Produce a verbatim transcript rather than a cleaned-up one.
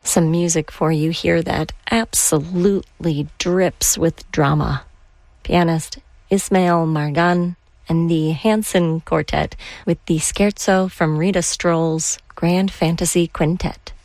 Some music for you here that absolutely drips with drama. Pianist Ismail Margan and the Hanson Quartet with the Scherzo from Rita Stroll's Grand Fantasy Quintet.